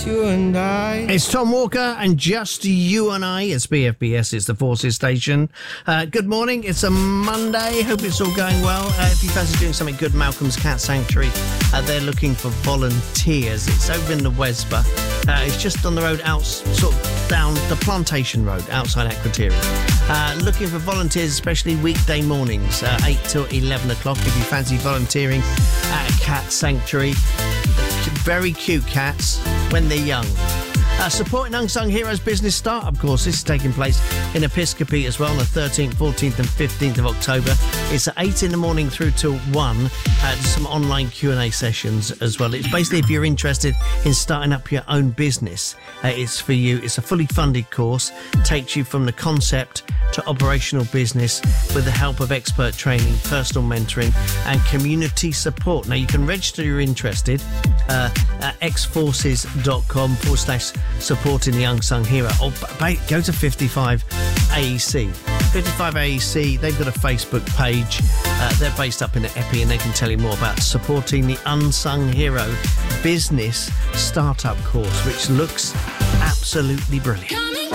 You and I. It's Tom Walker and Just You and I. It's BFBS, it's the Forces station. Good morning, it's a Monday. Hope it's all going well. If you fancy doing something good, Malcolm's Cat Sanctuary, they're looking for volunteers. It's over in the Wesba. It's just on the road out, sort of down the Plantation Road, outside Akrotiri. Looking for volunteers, especially weekday mornings, 8 till 11 o'clock. If you fancy volunteering at a cat sanctuary, very cute cats when they're young. Supporting Unsung Heroes business startup course. This is taking place in Episcopi as well on the 13th, 14th and 15th of October. It's at 8 in the morning through till 1. Some online Q&A sessions as well. It's basically if you're interested in starting up your own business, it's for you. It's a fully funded course. Takes you from the concept to operational business with the help of expert training, personal mentoring and community support. Now you can register if you're interested at xforces.com/supporting the unsung hero, or go to 55 AEC. 55 AEC, they've got a Facebook page. They're based up in the Epi, and they can tell you more about supporting the Unsung Hero business startup course, which looks absolutely brilliant.